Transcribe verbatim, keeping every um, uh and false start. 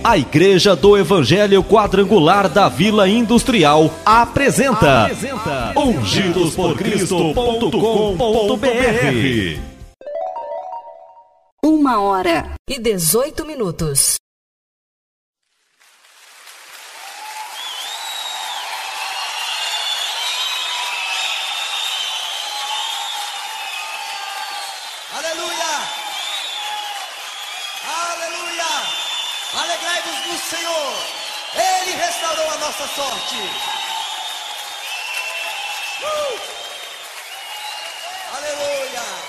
A Igreja do Evangelho Quadrangular da Vila Industrial apresenta, apresenta ungidos por cristo ponto com ponto br. Uma hora e dezoito minutos. Aleluia! Aleluia! Alegrai-vos no Senhor! Ele restaurou a nossa sorte! Uh! Aleluia!